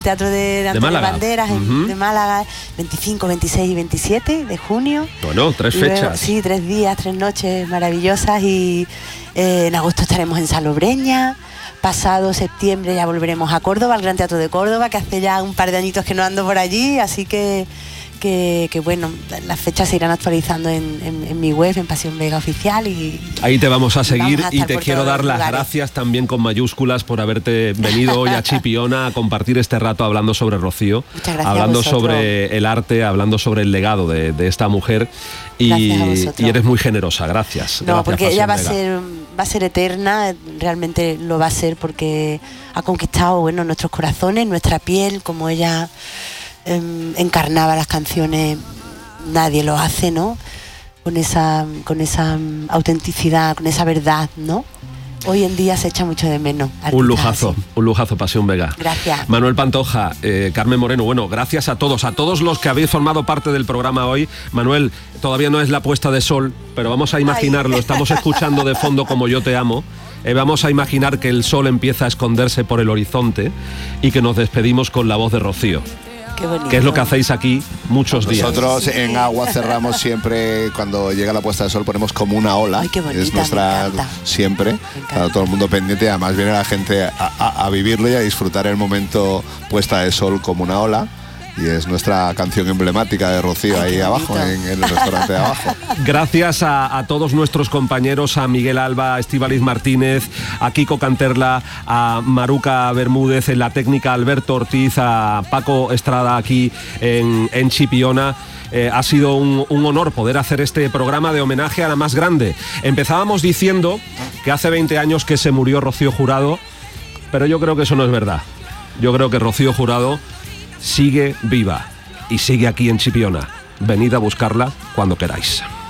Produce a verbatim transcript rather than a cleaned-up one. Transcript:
Teatro de, de, de Málaga. Banderas en, uh-huh. de Málaga, veinticinco, veintiséis y veintisiete de junio. Bueno, tres y fechas. Luego, sí, tres días, tres noches maravillosas y eh, en agosto estaremos en Salobreña. Pasado septiembre ya volveremos a Córdoba, al Gran Teatro de Córdoba, que hace ya un par de añitos que no ando por allí, así que Que, que bueno, las fechas se irán actualizando en, en, en mi web, en Pasión Vega Oficial, y ahí te vamos a seguir vamos a y te quiero dar las lugares. Gracias también con mayúsculas por haberte venido hoy a Chipiona a compartir este rato hablando sobre Rocío, Muchas gracias hablando a vosotros. sobre el arte, hablando sobre el legado de, de esta mujer y, y eres muy generosa, gracias. No, gracias, porque Pasión ella va a Vega. ser va a ser eterna, realmente lo va a ser porque ha conquistado, bueno, nuestros corazones, nuestra piel, como ella eh, encarnaba las canciones, nadie lo hace, ¿no? Con esa, con esa autenticidad, con esa verdad, ¿no? Hoy en día se echa mucho de menos. Un lujazo, así. un lujazo, Pasión Vega. Gracias. Manuel Pantoja, eh, Carmen Moreno, bueno, gracias a todos, a todos los que habéis formado parte del programa hoy. Manuel, todavía no es la puesta de sol, pero vamos a imaginarlo, Ay. Estamos escuchando de fondo Como yo te amo. Eh, vamos a imaginar que el sol empieza a esconderse por el horizonte y que nos despedimos con la voz de Rocío. Qué bonito. Que es lo que hacéis aquí muchos días. Nosotros en Agua cerramos siempre, cuando llega la puesta de sol ponemos Como una ola. Ay, qué bonita, es nuestra siempre, para todo el mundo pendiente. Además viene la gente a, a, a vivirlo y a disfrutar el momento puesta de sol como una ola. Y es nuestra canción emblemática de Rocío. Ay, ahí abajo, en, en el restaurante de abajo. Gracias a, a todos nuestros compañeros, a Miguel Alba, a Estíbaliz Martínez, a Kiko Canterla, a Maruca Bermúdez, en la técnica Alberto Ortiz, a Paco Estrada aquí en, en Chipiona. Eh, ha sido un, un honor poder hacer este programa de homenaje a la más grande. Empezábamos diciendo que hace veinte años que se murió Rocío Jurado, pero yo creo que eso no es verdad. Yo creo que Rocío Jurado sigue viva y sigue aquí en Chipiona. Venid a buscarla cuando queráis.